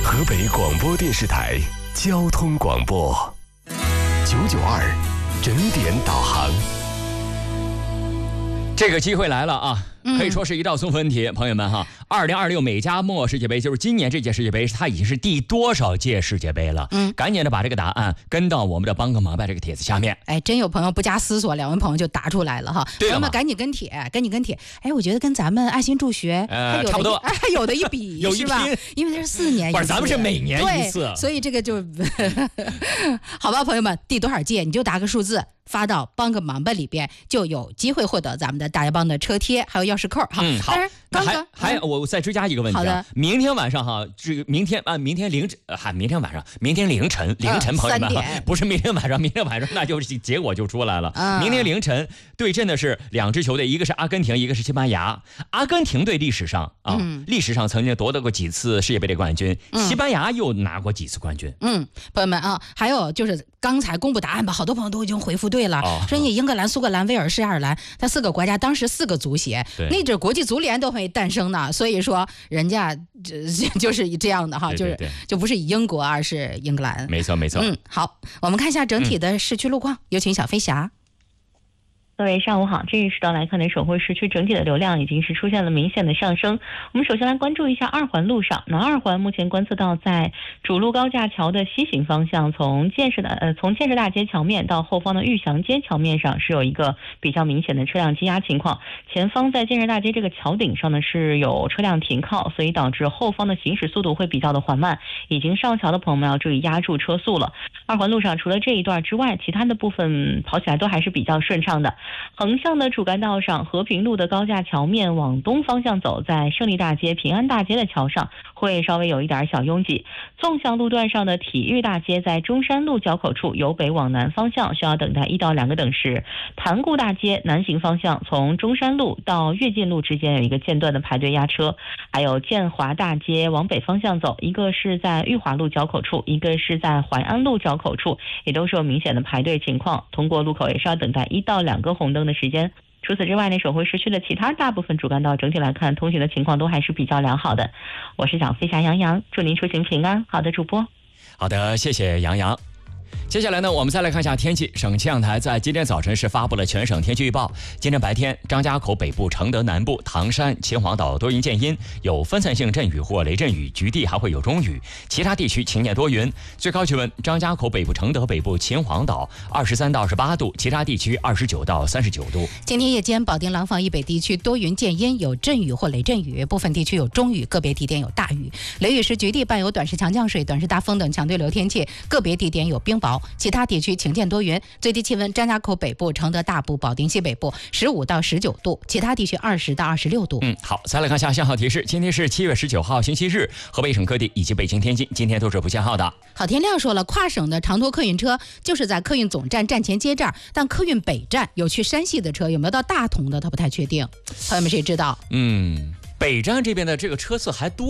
河北广播电视台交通广播992整点导航。 这个机会来了啊！可以说是一道送分题，朋友们哈，2026美加墨世界杯就是今年这届世界杯，它已经是第多少届世界杯了？赶紧的把这个答案跟到我们的帮个忙吧这个帖子下面。 哎，真有朋友不加思索，两位朋友就答出来了哈。朋友们赶紧跟帖，赶紧跟帖。哎，我觉得跟咱们爱心助学差不多， 还有的一比， 有一是吧？因为它是4年一次， 不是咱们是每年一次， 所以这个就好吧，朋友们，第多少届你就答个数字。发到帮个忙吧里边，就有机会获得咱们的大家帮的车贴，还有钥匙扣哈。 好。还我再追加一个问题啊，明天晚上哈，这个明天凌晨明天凌晨，朋友们不是明天晚上那就是结果就出来了。明天凌晨对阵的是2支球队，一个是阿根廷，一个是西班牙。阿根廷队历史上曾经夺得过几次世界杯的冠军，西班牙又拿过几次冠军。 朋友们啊，还有就是刚才公布答案吧，好多朋友都已经回复对了，说你英格兰、苏格兰、威尔士、爱尔兰，它4个国家当时4个足协，那这国际足联都会诞生的，所以说人家就是这样的哈，就不是以英国，而是英格兰。 没错。 好，我们看一下整体的市区路况，有请小飞侠。 各位上午好，这一时段来看呢，首汇市区整体的流量已经是出现了明显的上升。我们首先来关注一下2环路上，那2环目前观测到在主路高架桥的西行方向，从建设大街桥面到后方的玉祥街桥面上是有一个比较明显的车辆积压情况，前方在建设大街这个桥顶上呢是有车辆停靠，所以导致后方的行驶速度会比较的缓慢，已经上桥的朋友们要注意压住车速了。2环路上除了这一段之外，其他的部分跑起来都还是比较顺畅的。横向的主干道上，和平路的高架桥面往东方向走，在胜利大街、平安大街的桥上会稍微有一点小拥挤。纵向路段上的体育大街在中山路交口处，由北往南方向需要等待1到2个等时。潭固大街南行方向，从中山路到跃进路之间有一个间断的排队压车。还有建华大街往北方向走，一个是在裕华路交口处，一个是在淮安路交口处，也都是有明显的排队情况，通过路口也是要等待1到2个红灯的时间。除此之外呢，首汇市区的其他大部分主干道整体来看，通行的情况都还是比较良好的。我是小飞侠杨洋，祝您出行平安。好的，主播。 好的，谢谢杨洋。接下来呢，我们再来看一下天气。省气象台在今天早晨是发布了全省天气预报。今天白天，张家口北部、承德南部、唐山、秦皇岛多云见阴，有分散性阵雨或雷阵雨，局地还会有中雨。其他地区晴间多云。最高气温：张家口北部、承德北部、秦皇岛23到28度，其他地区29到39度。 今天夜间，保定廊坊以北地区多云见阴，有阵雨或雷阵雨，部分地区有中雨，个别地点有大雨。雷雨时局地伴有短时强降水、短时大风等强对流天气，个别地点有冰雹。其他地区晴间多云，最低气温张家口北部、承德大部、保定西北部15到19度，其他地区20到26度。 好，再来看下信号提示。今天是7月19号星期日，河北省各地以及北京、天津今天都是不限号的。 郝天亮说了，跨省的长途客运车就是在客运总站站前接站，但客运北站有去山西的车，有没有到大同的他不太确定。朋友们谁知道？ 北站这边的这个车次还多。